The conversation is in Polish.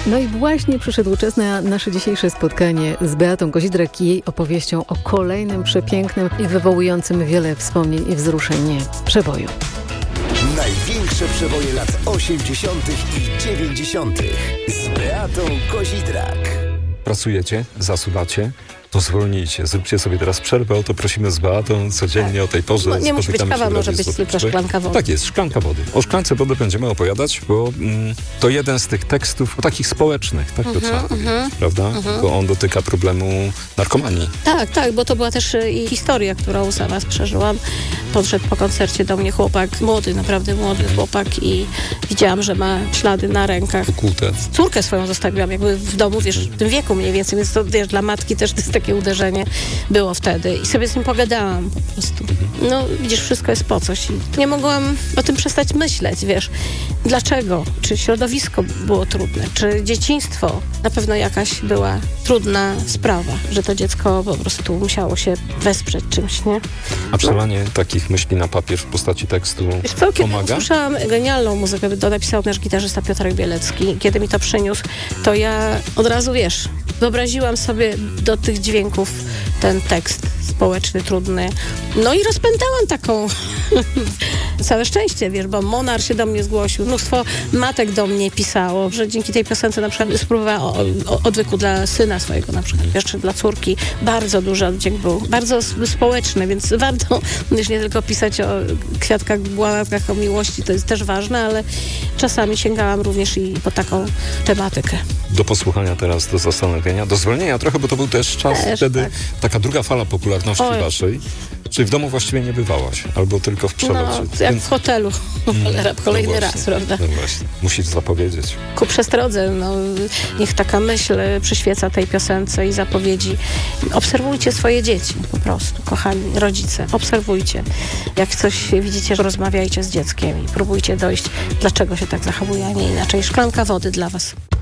No i właśnie przyszedł czas na nasze dzisiejsze spotkanie z Beatą Kozidrak i jej opowieścią o kolejnym przepięknym i wywołującym wiele wspomnień i wzruszeń przeboju. Największe przeboje lat 80. i 90. z Beatą Kozidrak. Pracujecie, zasuwacie, to zwolnijcie. Zróbcie sobie teraz przerwę, o to prosimy z Beatą codziennie o tej porze. No, nie musi być kawa, może być tylko szklanka wody. Tak jest, szklanka wody. O szklance wody będziemy opowiadać, bo to jeden z tych tekstów takich społecznych, tak to trzeba powiedzieć, prawda? Bo on dotyka problemu narkomanii. Tak, bo to była też i historia, którą sama przeżyłam. Podszedł po koncercie do mnie chłopak, młody, naprawdę młody chłopak i widziałam, że ma ślady na rękach. Kłute. Córkę swoją zostawiłam jakby w domu, wiesz, w tym wieku mniej więcej, więc to, wiesz, dla matki też to jest takie uderzenie było wtedy i sobie z nim pogadałam po prostu. No widzisz, wszystko jest po coś i nie mogłam o tym przestać myśleć, wiesz. Dlaczego? Czy środowisko było trudne? Czy dzieciństwo? Na pewno jakaś była trudna sprawa, że to dziecko po prostu musiało się wesprzeć czymś, nie? A przelanie takich myśli na papier w postaci tekstu wiesz co, kiedy pomaga? usłyszałam genialną muzykę, to napisał nasz gitarzysta Piotrek Bielecki. Kiedy mi to przyniósł, to ja od razu, wiesz, wyobraziłam sobie do tych dźwięków ten tekst społeczny, trudny. No i rozpętałam taką całe szczęście, wiesz, bo Monar się do mnie zgłosił, mnóstwo matek do mnie pisało, że dzięki tej piosence na przykład spróbowała odwyku dla syna swojego na przykład, wiesz, czy dla córki. Bardzo duży oddźwięk był, bardzo społeczny, więc warto już nie tylko pisać o kwiatkach, bławkach, o miłości, to jest też ważne, ale czasami sięgałam również i po taką tematykę. Do posłuchania teraz, do zastanowienia, do zwolnienia trochę, bo to był też czas wtedy, tak. Taka druga fala popularności waszej. Czyli w domu właściwie nie bywałaś, albo tylko w przelocie. No, jak w hotelu. Kolejny raz, prawda? No właśnie, musisz zapowiedzieć. Ku przestrodze, niech taka myśl przyświeca tej piosence i zapowiedzi. Obserwujcie swoje dzieci, po prostu, kochani rodzice. Obserwujcie. Jak coś widzicie, rozmawiajcie z dzieckiem i próbujcie dojść, dlaczego się tak zachowuje, a nie inaczej. Szklanka wody dla was.